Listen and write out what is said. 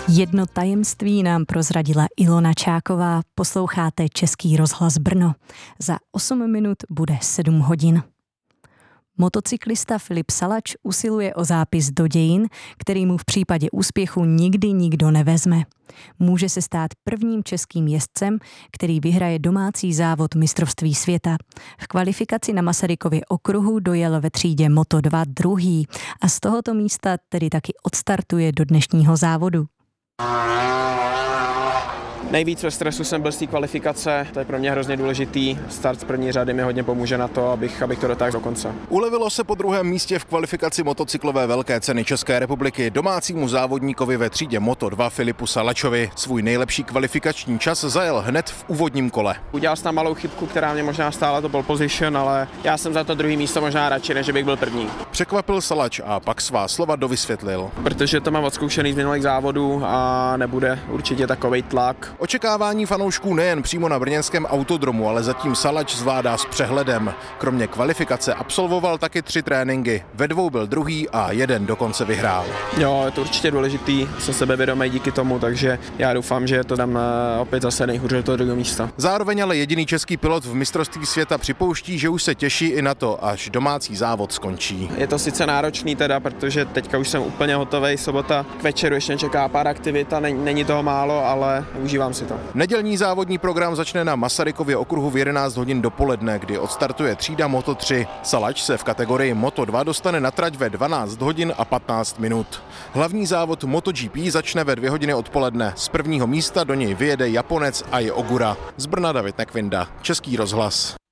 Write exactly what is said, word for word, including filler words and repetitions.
Jedno tajemství nám prozradila Ilona Čáková. Posloucháte Český rozhlas Brno. Za osm minut bude sedm hodin. Motocyklista Filip Salač usiluje o zápis do dějin, který mu v případě úspěchu nikdy nikdo nevezme. Může se stát prvním českým jezdcem, který vyhraje domácí závod mistrovství světa. V kvalifikaci na Masarykově okruhu dojel ve třídě Moto dva druhý a z tohoto místa tedy taky odstartuje do dnešního závodu. Nejvíc ve stresu jsem byl z té kvalifikace, to je pro mě hrozně důležitý. Start z první řady mi hodně pomůže na to, abych, abych to dotáhl do konce. Ulevilo se po druhém místě v kvalifikaci motocyklové velké ceny České republiky domácímu závodníkovi ve třídě Moto dva Filipu Salačovi. Svůj nejlepší kvalifikační čas zajel hned v úvodním kole. Udělal jsem tam malou chybku, která mě možná stála to pole position, ale já jsem za to druhý místo možná radši, než bych byl první. Překvapil Salač a pak svá slova dovysvětlil. Protože to mám odzkoušený z minulých závodů a nebude určitě takovej tlak. Očekávání fanoušků nejen přímo na brněnském autodromu, ale zatím Salač zvládá s přehledem. Kromě kvalifikace absolvoval taky tři tréninky. Ve dvou byl druhý a jeden dokonce vyhrál. Jo, je to určitě důležitý, jsem sebevědomý díky tomu, takže já doufám, že to dám opět zase nejhůř do toho druhého místa. Zároveň ale jediný český pilot v mistrovství světa připouští, že už se těší i na to, až domácí závod skončí. Je to sice náročný teda, protože teďka už jsem úplně hotovej, sobota k večeru ještě čeká pár aktivit a není toho málo, ale užívám si to. Nedělní závodní program začne na Masarykově okruhu v jedenáct hodin dopoledne, kdy odstartuje třída Moto tři. Salač se v kategorii Moto dva dostane na trať ve dvanáct hodin a patnáct minut. Hlavní závod MotoGP začne ve dvě hodiny odpoledne. Z prvního místa do něj vyjede Japonec Ai Ogura. Z Brna David Nekvinda, Český rozhlas.